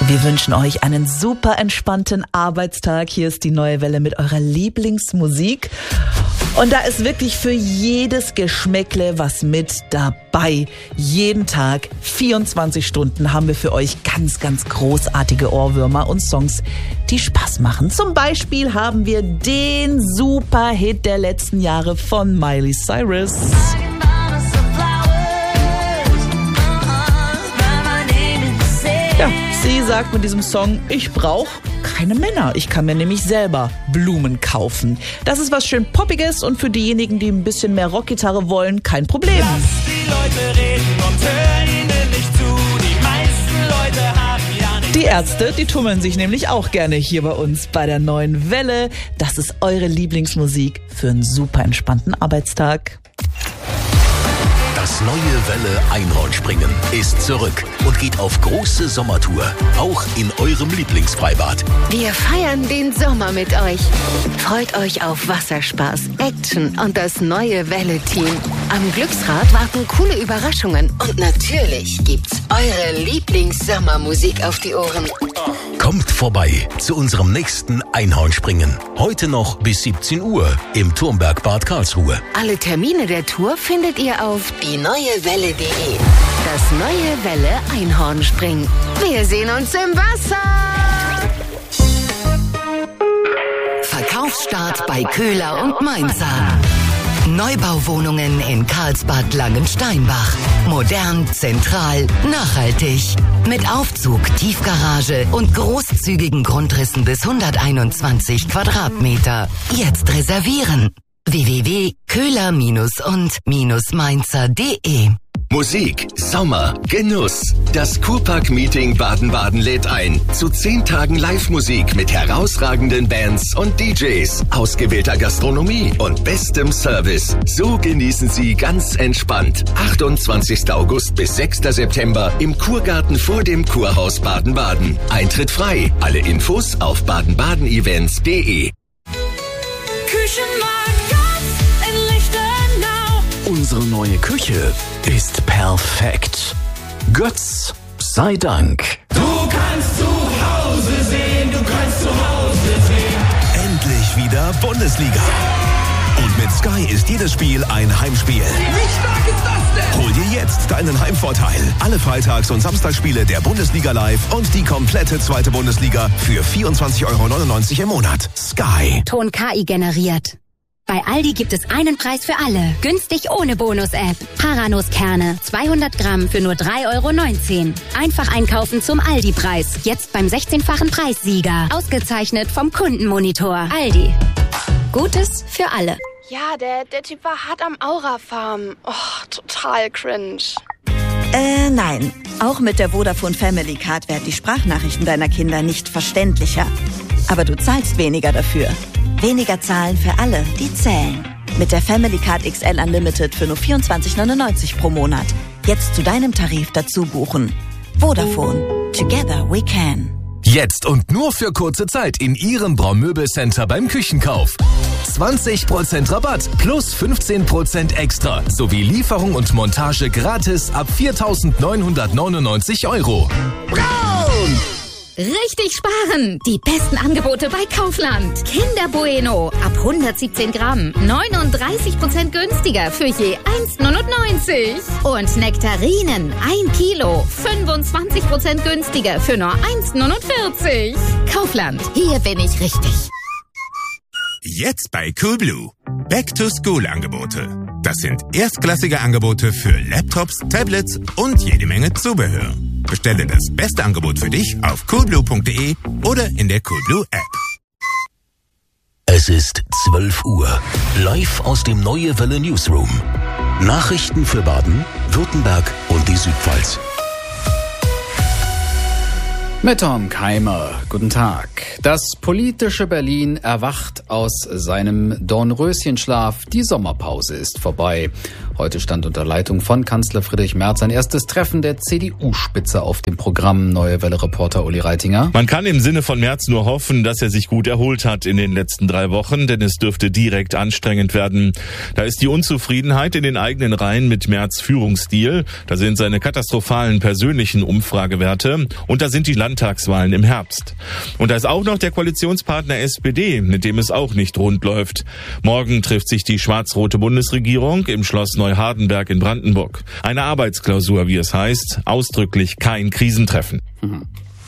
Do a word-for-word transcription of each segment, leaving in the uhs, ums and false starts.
Wir wünschen euch einen super entspannten Arbeitstag. Hier ist die Neue Welle mit eurer Lieblingsmusik. Und da ist wirklich für jedes Geschmäckle was mit dabei. Jeden Tag, vierundzwanzig Stunden, haben wir für euch ganz, ganz großartige Ohrwürmer und Songs, die Spaß machen. Zum Beispiel haben wir den Superhit der letzten Jahre von Miley Cyrus. Ja, sie sagt mit diesem Song, ich brauche keine Männer. Ich kann mir nämlich selber Blumen kaufen. Das ist was schön Poppiges und für diejenigen, die ein bisschen mehr Rockgitarre wollen, kein Problem. Lass die Leute reden und hör ihnen nicht zu. Die meisten Leute haben ja nicht... Die Ärzte, die tummeln sich nämlich auch gerne hier bei uns bei der Neuen Welle. Das ist eure Lieblingsmusik für einen super entspannten Arbeitstag. Das neue Welle Einhornspringen ist zurück und geht auf große Sommertour, auch in eurem Lieblingsfreibad. Wir feiern den Sommer mit euch. Freut euch auf Wasserspaß, Action und das neue Welle-Team. Am Glücksrad warten coole Überraschungen und natürlich gibt's eure Lieblings-Sommermusik auf die Ohren. Kommt vorbei zu unserem nächsten Einhornspringen. Heute noch bis siebzehn Uhr im Turmberg Bad Karlsruhe. Alle Termine der Tour findet ihr auf die neue welle punkt de. Das neue Welle Einhornspringen. Wir sehen uns im Wasser. Verkaufsstart bei Köhler und Mainzer. Neubauwohnungen in Karlsbad Langensteinbach. Modern, zentral, nachhaltig. Mit Aufzug, Tiefgarage und großzügigen Grundrissen bis hunderteinundzwanzig Quadratmeter. Jetzt reservieren. w w w punkt köhler und mainzer punkt de. Musik, Sommer, Genuss. Das Kurpark-Meeting Baden-Baden lädt ein zu zehn Tagen Live-Musik mit herausragenden Bands und D Js, ausgewählter Gastronomie und bestem Service. So genießen Sie ganz entspannt. achtundzwanzigster August bis sechster September im Kurgarten vor dem Kurhaus Baden-Baden. Eintritt frei. Alle Infos auf baden baden events punkt de. Küchenmarkt Götz in Lichtenau. Unsere neue Küche ist perfekt. Götz sei Dank. Du kannst zu Hause sehen, du kannst zu Hause sehen. Endlich wieder Bundesliga. Und mit Sky ist jedes Spiel ein Heimspiel. Wie stark ist das denn? Hol dir jetzt deinen Heimvorteil. Alle Freitags- und Samstagsspiele der Bundesliga live und die komplette zweite Bundesliga für vierundzwanzig Euro neunundneunzig im Monat. Sky. Ton K I generiert. Bei Aldi gibt es einen Preis für alle. Günstig ohne Bonus-App. Paranuss-Kerne. zweihundert Gramm für nur drei Euro neunzehn. Einfach einkaufen zum Aldi-Preis. Jetzt beim sechzehnfachen Preissieger. Ausgezeichnet vom Kundenmonitor. Aldi. Gutes für alle. Ja, der, der Typ war hart am Aura-Farm. Oh, total cringe. Äh, nein. Auch mit der Vodafone Family Card werden die Sprachnachrichten deiner Kinder nicht verständlicher. Aber du zahlst weniger dafür. Weniger zahlen für alle, die zählen. Mit der Family Card X L Unlimited für nur vierundzwanzig neunundneunzig pro Monat. Jetzt zu deinem Tarif dazu buchen. Vodafone. Together we can. Jetzt und nur für kurze Zeit in Ihrem Braumöbelcenter beim Küchenkauf. zwanzig Prozent Rabatt plus fünfzehn Prozent extra sowie Lieferung und Montage gratis ab viertausendneunhundertneunundneunzig Euro. Braun! Richtig sparen! Die besten Angebote bei Kaufland. Kinder Bueno ab hundertsiebzehn Gramm. neununddreißig Prozent günstiger für je eins neunundneunzig. Und Nektarinen ein Kilo. fünfundzwanzig Prozent günstiger für nur eins neunundvierzig. Kaufland, hier bin ich richtig. Jetzt bei Coolblue. Back-to-School-Angebote. Das sind erstklassige Angebote für Laptops, Tablets und jede Menge Zubehör. Bestelle das beste Angebot für dich auf coolblue punkt de oder in der Coolblue App. Es ist zwölf Uhr. Live aus dem Neue Welle Newsroom. Nachrichten für Baden, Württemberg und die Südpfalz. Mit Tom Keimer, guten Tag. Das politische Berlin erwacht aus seinem Dornröschenschlaf. Die Sommerpause ist vorbei. Heute stand unter Leitung von Kanzler Friedrich Merz ein erstes Treffen der C D U-Spitze auf dem Programm. Neue Welle-Reporter Uli Reitinger. Man kann im Sinne von Merz nur hoffen, dass er sich gut erholt hat in den letzten drei Wochen, denn es dürfte direkt anstrengend werden. Da ist die Unzufriedenheit in den eigenen Reihen mit Merz' Führungsstil, da sind seine katastrophalen persönlichen Umfragewerte und da sind die Landtagswahlen im Herbst. Und da ist auch noch der Koalitionspartner S P D, mit dem es auch nicht rund läuft. Morgen trifft sich die schwarz-rote Bundesregierung im Schloss Neuhardenberg in Brandenburg. Eine Arbeitsklausur, wie es heißt, ausdrücklich kein Krisentreffen. Mhm.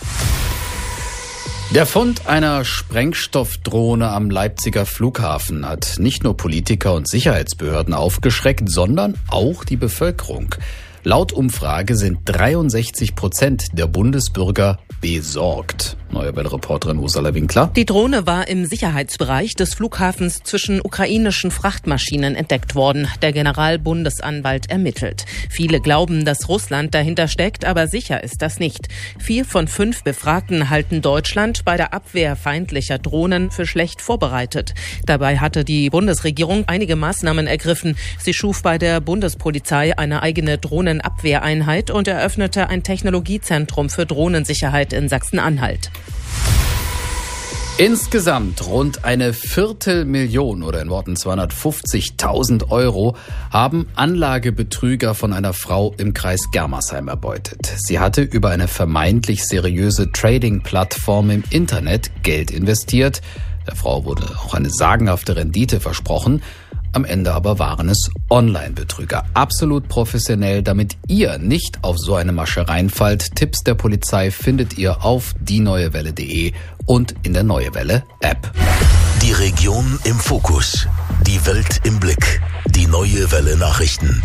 Der Fund einer Sprengstoffdrohne am Leipziger Flughafen hat nicht nur Politiker und Sicherheitsbehörden aufgeschreckt, sondern auch die Bevölkerung. Laut Umfrage sind dreiundsechzig Prozent der Bundesbürger besorgt. Neue Welle-Reporterin Ursula Winkler. Die Drohne war im Sicherheitsbereich des Flughafens zwischen ukrainischen Frachtmaschinen entdeckt worden. Der Generalbundesanwalt ermittelt. Viele glauben, dass Russland dahinter steckt, aber sicher ist das nicht. Vier von fünf Befragten halten Deutschland bei der Abwehr feindlicher Drohnen für schlecht vorbereitet. Dabei hatte die Bundesregierung einige Maßnahmen ergriffen. Sie schuf bei der Bundespolizei eine eigene Drohnenabwehreinheit und eröffnete ein Technologiezentrum für Drohnensicherheit in Sachsen-Anhalt. Insgesamt rund eine Viertelmillion oder in Worten zweihundertfünfzigtausend Euro haben Anlagebetrüger von einer Frau im Kreis Germersheim erbeutet. Sie hatte über eine vermeintlich seriöse Trading-Plattform im Internet Geld investiert. Der Frau wurde auch eine sagenhafte Rendite versprochen. Am Ende aber waren es Online-Betrüger. Absolut professionell. Damit ihr nicht auf so eine Masche reinfallt, Tipps der Polizei findet ihr auf die neue welle punkt de und in der Neue Welle App. Die Region im Fokus. Die Welt im Blick. Die Neue Welle Nachrichten.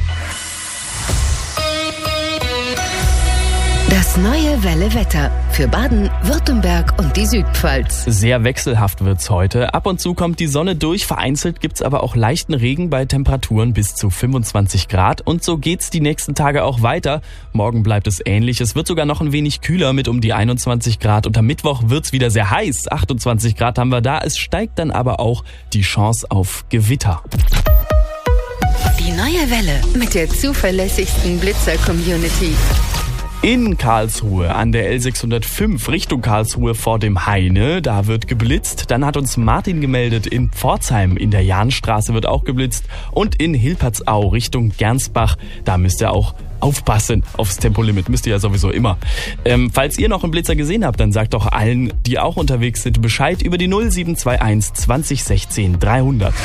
Das Neue Welle Wetter für Baden, Württemberg und die Südpfalz. Sehr wechselhaft wird's heute. Ab und zu kommt die Sonne durch, vereinzelt gibt's aber auch leichten Regen bei Temperaturen bis zu fünfundzwanzig Grad. Und so geht's die nächsten Tage auch weiter. Morgen bleibt es ähnlich. Es wird sogar noch ein wenig kühler mit um die einundzwanzig Grad. Und am Mittwoch wird's wieder sehr heiß. achtundzwanzig Grad haben wir da. Es steigt dann aber auch die Chance auf Gewitter. Die Neue Welle mit der zuverlässigsten Blitzer-Community. In Karlsruhe an der L sechshundertfünf Richtung Karlsruhe vor dem Heine, da wird geblitzt. Dann hat uns Martin gemeldet, in Pforzheim in der Jahnstraße wird auch geblitzt. Und in Hilpertsau Richtung Gernsbach, da müsst ihr auch aufpassen aufs Tempolimit, müsst ihr ja sowieso immer. Ähm, falls ihr noch einen Blitzer gesehen habt, dann sagt doch allen, die auch unterwegs sind, Bescheid über die null sieben zwei eins zwanzig sechzehn dreihundert.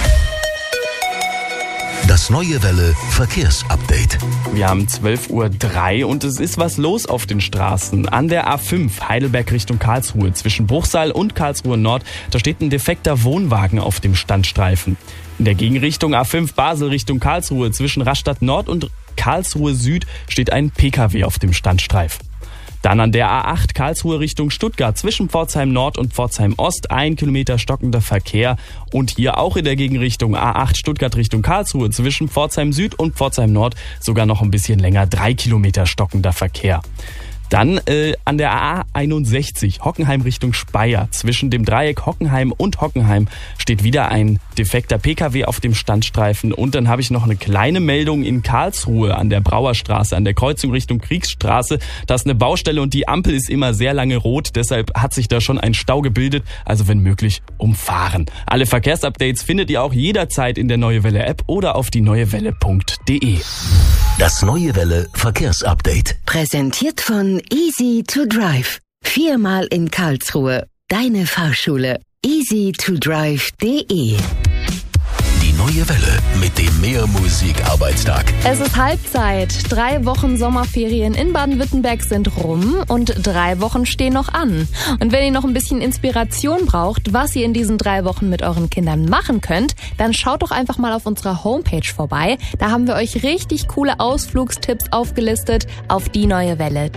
Das Neue Welle Verkehrsupdate. Wir haben zwölf Uhr drei und es ist was los auf den Straßen. An der A fünf Heidelberg Richtung Karlsruhe zwischen Bruchsal und Karlsruhe Nord, da steht ein defekter Wohnwagen auf dem Standstreifen. In der Gegenrichtung A fünf Basel Richtung Karlsruhe zwischen Rastatt Nord und Karlsruhe Süd steht ein P K W auf dem Standstreifen. Dann an der A acht Karlsruhe Richtung Stuttgart zwischen Pforzheim Nord und Pforzheim Ost ein Kilometer stockender Verkehr. Und hier auch in der Gegenrichtung A acht Stuttgart Richtung Karlsruhe zwischen Pforzheim Süd und Pforzheim Nord sogar noch ein bisschen länger, drei Kilometer stockender Verkehr. Dann äh, an der A einundsechzig Hockenheim Richtung Speyer. Zwischen dem Dreieck Hockenheim und Hockenheim steht wieder ein defekter P K W auf dem Standstreifen. Und dann habe ich noch eine kleine Meldung in Karlsruhe an der Brauerstraße, an der Kreuzung Richtung Kriegsstraße. Da ist eine Baustelle und die Ampel ist immer sehr lange rot. Deshalb hat sich da schon ein Stau gebildet. Also wenn möglich, umfahren. Alle Verkehrsupdates findet ihr auch jederzeit in der Neue Welle App oder auf die neue welle punkt de. Das Neue Welle Verkehrsupdate. Präsentiert von Easy to Drive. Viermal in Karlsruhe. Deine Fahrschule. easy to drive punkt de. Die Neue Welle mit dem Mehr-Musik-Arbeitstag. Es ist Halbzeit. Drei Wochen Sommerferien in Baden-Württemberg sind rum und drei Wochen stehen noch an. Und wenn ihr noch ein bisschen Inspiration braucht, was ihr in diesen drei Wochen mit euren Kindern machen könnt, dann schaut doch einfach mal auf unserer Homepage vorbei. Da haben wir euch richtig coole Ausflugstipps aufgelistet auf die neue welle